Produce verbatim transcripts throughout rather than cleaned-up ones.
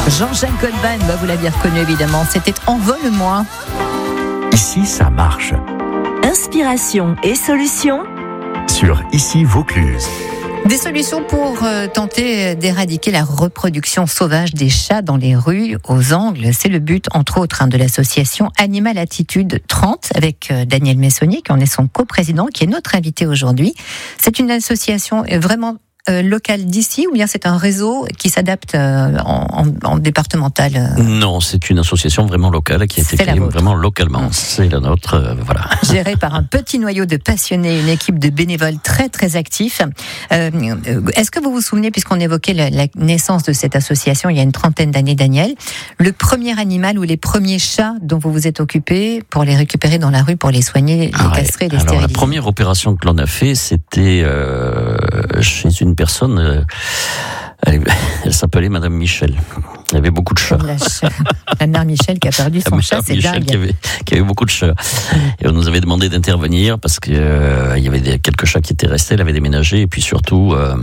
Jean-Jacques Goldman, bah vous l'aviez reconnu évidemment, c'était Envole-moi. Ici, ça marche. Inspiration et solutions Sur Ici Vaucluse. Des solutions pour euh, tenter d'éradiquer la reproduction sauvage des chats dans les rues, aux angles. C'est le but, entre autres, hein, de l'association Animal Attitude trente, avec euh, Daniel Messonnier, qui en est son coprésident, qui est notre invité aujourd'hui. C'est une association vraiment euh, locale d'ici, ou bien c'est un réseau qui s'adapte euh, en, en, en départemental euh... Non, c'est une association vraiment locale qui a été créée vraiment localement. C'est la nôtre, euh, voilà. Gérée par un petit noyau de passionnés, une équipe de bénévoles très très actifs. Euh, est-ce que vous vous souvenez, puisqu'on évoquait la, la naissance de cette association il y a une trentaine d'années, Daniel, le premier animal ou les premiers chats dont vous vous êtes occupé pour les récupérer dans la rue, pour les soigner, les ah ouais. castrer, les Alors, stériliser? La première opération que l'on a fait, c'était euh, chez une personne, euh, elle, elle s'appelait Madame Michel. Il y avait beaucoup de chats. La, ch- la mère Michel qui a perdu son chat, c'est Michel dingue. Qui avait, qui avait beaucoup de chats. Et on nous avait demandé d'intervenir parce que euh, il y avait des, quelques chats qui étaient restés, elle avait déménagé, et puis surtout euh,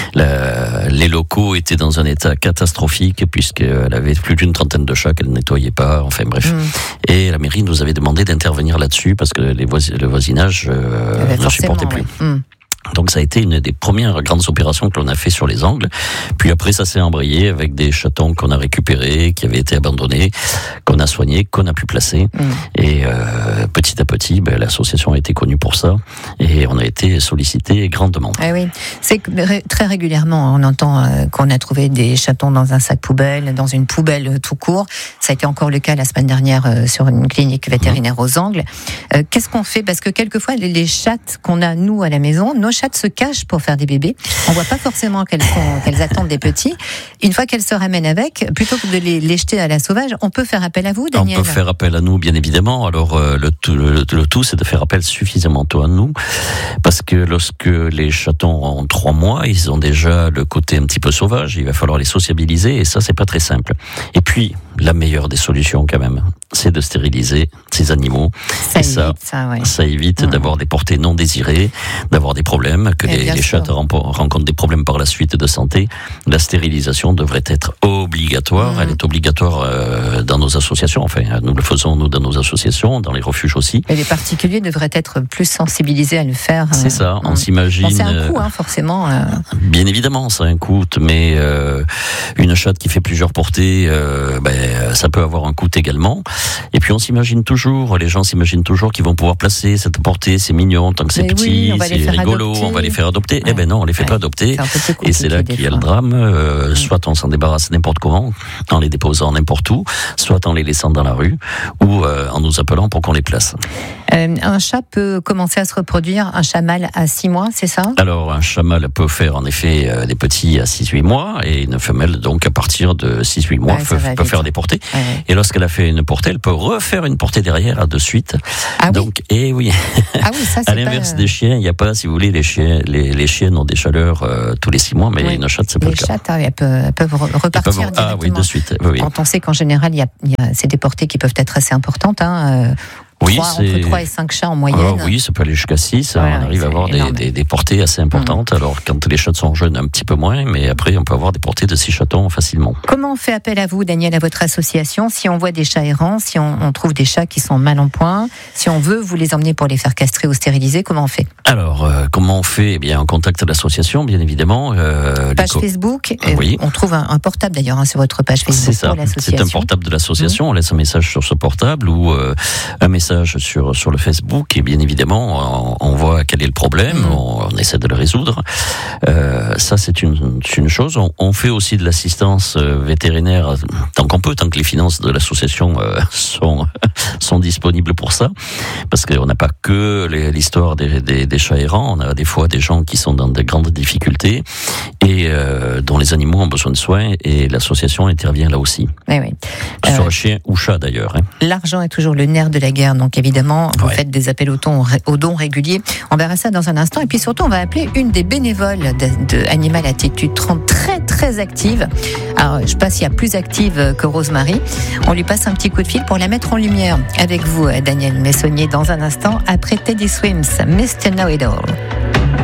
la, les locaux étaient dans un état catastrophique puisqu'elle avait plus d'une trentaine de chats qu'elle ne nettoyait pas. Enfin bref. Mm. Et la mairie nous avait demandé d'intervenir là-dessus parce que les vois- le voisinage euh, ne supportait plus. Ouais. Mm. Donc ça a été une des premières grandes opérations que l'on a fait sur les angles. Puis après ça s'est embrayé avec des chatons qu'on a récupérés, qui avaient été abandonnés, qu'on a soignés, qu'on a pu placer. Mmh. Et euh, petit à petit, ben, l'association a été connue pour ça et on a été sollicité grandement. Ah oui, c'est que ré- très régulièrement on entend euh, qu'on a trouvé des chatons dans un sac poubelle, dans une poubelle euh, tout court. Ça a été encore le cas la semaine dernière euh, sur une clinique vétérinaire mmh. aux angles. Euh, qu'est-ce qu'on fait ? Parce que quelquefois les, les chattes qu'on a nous à la maison, nos chattes se cachent pour faire des bébés. On voit pas forcément qu'elles, sont, qu'elles attendent des petits. Une fois qu'elles se ramènent avec, plutôt que de les, les jeter à la sauvage, on peut faire appel à vous, Daniel ? On peut faire appel à nous, bien évidemment. Alors euh, le, tout, le, le tout, c'est de faire appel suffisamment tôt à nous, parce que lorsque les chatons ont trois mois, ils ont déjà le côté un petit peu sauvage. Il va falloir les sociabiliser, et ça, c'est pas très simple. Et puis, la meilleure des solutions, quand même, c'est de stériliser ces animaux. Ça et évite ça, ça, ouais. ça évite mmh. d'avoir des portées non désirées, d'avoir des problèmes, que les, les chats rencontrent des problèmes par la suite de santé. La stérilisation devrait être obligatoire. Mmh. Elle est obligatoire euh, dans nos associations. Enfin, nous le faisons, nous, dans nos associations, dans les refuges aussi. Et les particuliers devraient être plus sensibilisés à le faire. C'est euh, ça, on mmh. s'imagine... Bon, c'est un coût, hein, forcément. Euh... Bien évidemment, c'est un coût, mais euh, une chatte qui fait plusieurs portées, euh, ben, ça peut avoir un coût également. Et puis on s'imagine toujours, les gens s'imaginent toujours qu'ils vont pouvoir placer cette portée, c'est mignon, tant que c'est mais petit, oui, c'est rigolo, adopter. On va les faire adopter. Ouais. Eh ben non, on les fait ouais. pas adopter. Et c'est là qu'il y a le drame. Euh, ouais. Soit on s'en débarrasse n'importe comment, en les déposant n'importe où, soit en les laissant dans la rue, ou euh, en nous appelant pour qu'on les place. Euh, un chat peut commencer à se reproduire, un chat mâle à six mois, c'est ça ? Alors un chat mâle peut faire en effet euh, des petits à six huit mois, et une femelle donc à partir de six huit mois ouais, peut, peut faire des portées. Ouais, ouais. Et lorsqu'elle a fait une portée, elle peut refaire une portée derrière de suite. Ah donc, oui. et oui. Ah oui, ça, c'est à l'inverse pas... des chiens, il n'y a pas, si vous voulez, les chiens, les, les chiennes ont des chaleurs euh, tous les six mois, mais oui. une chatte, c'est pas les le cas. Les chattes, elles peuvent, elles peuvent repartir elles peuvent... directement. Ah oui, de suite. Oui, oui. Quand on sait qu'en général, il y a, il y a, c'est des portées qui peuvent être assez importantes, hein. Oui, trois, c'est... entre trois et cinq chats en moyenne. Alors, oui, ça peut aller jusqu'à six. Voilà, on arrive à avoir des, des, des portées assez importantes. Mmh. Alors, quand les chats sont jeunes, un petit peu moins, mais après, on peut avoir des portées de six chatons facilement. Comment on fait appel à vous, Daniel, à votre association, si on voit des chats errants, si on, on trouve des chats qui sont mal en point, si on veut vous les emmener pour les faire castrer ou stériliser, comment on fait ? Alors, euh, comment on fait ? Eh bien, on contacte l'association, bien évidemment. Euh, page co- Facebook. Euh, oui. On trouve un, un portable, d'ailleurs, hein, sur votre page Facebook. C'est ça. Pour l'association. C'est un portable de l'association. Mmh. On laisse un message sur ce portable ou euh, un message sur sur le Facebook, et bien évidemment on, on voit quel est le problème, mmh. on, on essaie de le résoudre. Euh, ça c'est une, c'est une chose. On, on fait aussi de l'assistance vétérinaire tant qu'on peut, tant que les finances de l'association euh, sont sont disponibles pour ça, parce qu'on n'a pas que les, l'histoire des, des, des chats errants. On a des fois des gens qui sont dans de grandes difficultés et euh, dont les animaux ont besoin de soins, et l'association intervient là aussi. Oui, oui. Que ce soit euh, chien ou chat d'ailleurs. Hein. L'argent est toujours le nerf de la guerre, donc évidemment vous ouais. faites des appels aux dons, aux dons réguliers. On verra ça dans un instant, et puis surtout on va appeler une des bénévoles de, de Animal Attitude trente, très très active. Alors je ne sais pas s'il y a plus active que Rosemary. On lui passe un petit coup de fil pour la mettre en lumière avec vous, Daniel Messonnier, dans un instant après Teddy Swims, mister Know It All.